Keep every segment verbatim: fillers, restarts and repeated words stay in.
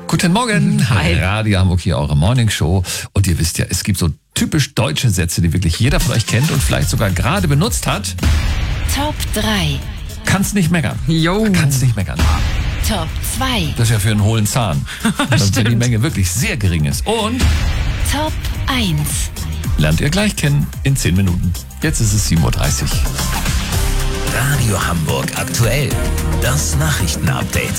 Guten Morgen. Hi. Radio Hamburg hier, eure Morning Show. Und ihr wisst ja, es gibt so typisch deutsche Sätze, die wirklich jeder von euch kennt und vielleicht sogar gerade benutzt hat. Top drei. Kannst nicht meckern. Jo. Kannst nicht meckern. Top zwei. Das ist ja für einen hohlen Zahn. Wenn die Menge wirklich sehr gering ist. Und Top eins. lernt ihr gleich kennen in zehn Minuten. Jetzt ist es sieben Uhr dreißig. Radio Hamburg aktuell. Das Nachrichtenupdate.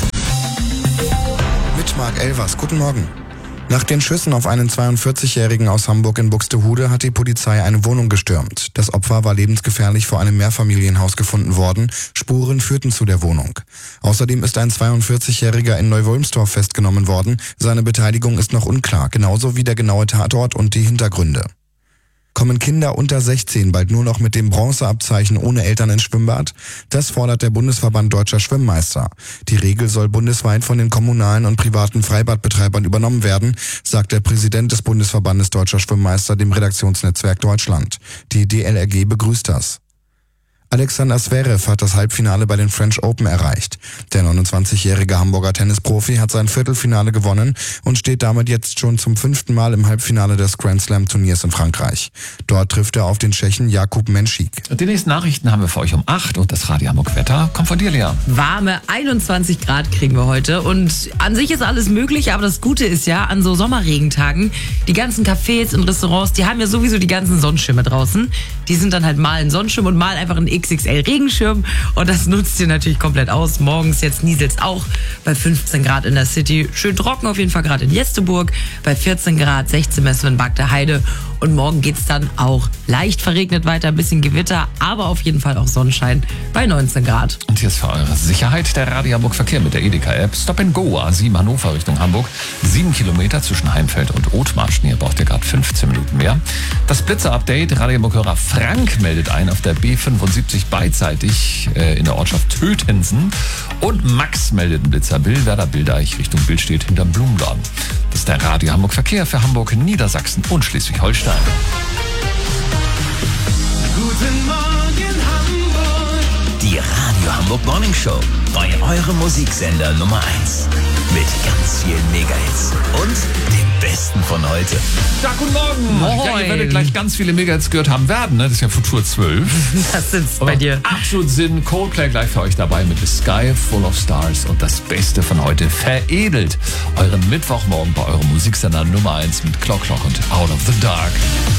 Mit Marc Elvers. Guten Morgen. Nach den Schüssen auf einen zweiundvierzigjährigen aus Hamburg in Buxtehude hat die Polizei eine Wohnung gestürmt. Das Opfer war lebensgefährlich vor einem Mehrfamilienhaus gefunden worden. Spuren führten zu der Wohnung. Außerdem ist ein zweiundvierzigjähriger in Neu-Wolmsdorf festgenommen worden. Seine Beteiligung ist noch unklar, genauso wie der genaue Tatort und die Hintergründe. Kommen Kinder unter sechzehn bald nur noch mit dem Bronzeabzeichen ohne Eltern ins Schwimmbad? Das fordert der Bundesverband Deutscher Schwimmmeister. Die Regel soll bundesweit von den kommunalen und privaten Freibadbetreibern übernommen werden, sagt der Präsident des Bundesverbandes Deutscher Schwimmmeister dem Redaktionsnetzwerk Deutschland. Die D L R G begrüßt das. Alexander Zverev hat das Halbfinale bei den French Open erreicht. Der neunundzwanzigjährige Hamburger Tennisprofi hat sein Viertelfinale gewonnen und steht damit jetzt schon zum fünften Mal im Halbfinale des Grand Slam Turniers in Frankreich. Dort trifft er auf den Tschechen Jakub Menschik. Die nächsten Nachrichten haben wir für euch um acht und das Radio Hamburg Wetter kommt von dir, Lea. Warme einundzwanzig Grad kriegen wir heute und an sich ist alles möglich, aber das Gute ist ja, an so Sommerregentagen, die ganzen Cafés und Restaurants, die haben ja sowieso die ganzen Sonnenschirme draußen. Die sind dann halt mal ein Sonnenschirm und mal einfach ein X X L Regenschirm und das nutzt ihr natürlich komplett aus. Morgens jetzt nieselt's auch bei fünfzehn Grad in der City. Schön trocken auf jeden Fall gerade in Jesteburg. Bei vierzehn Grad, sechzehn messen wir in Bagder Heide. Und morgen geht's dann auch leicht verregnet weiter, ein bisschen Gewitter, aber auf jeden Fall auch Sonnenschein bei neunzehn Grad. Und hier ist für eure Sicherheit der Radio Hamburg Verkehr mit der Edeka-App. Stop and Go A sieben Hannover Richtung Hamburg. Sieben Kilometer zwischen Heimfeld und Othmarschen. Hier braucht ihr gerade fünfzehn Minuten mehr. Das Blitzer-Update. Radio Hamburg-Hörer Frank meldet ein auf der B fünfundsiebzig beidseitig äh, in der Ortschaft Tötensen. Und Max meldet einen Blitzer. Billwerder Bildeich Richtung Bild steht hinterm Blumenladen. Das ist der Radio Hamburg Verkehr für Hamburg, Niedersachsen und Schleswig-Holstein. Guten Morgen Hamburg. Die Radio Hamburg Morning Show bei eurem Musiksender Nummer eins. Mit ganz vielen Megahits und dem Besten von heute. Ja, guten Morgen. Moin. Ja, ihr werdet gleich ganz viele Megahits gehört haben werden. Ne? Das ist ja Futur zwölf. Das sitzt bei dir. Absolut Sinn. Coldplay gleich für euch dabei mit The Sky Full of Stars und das Beste von heute veredelt. Euren Mittwochmorgen bei eurem Musiksender Nummer eins mit Clock Clock und Out of the Dark.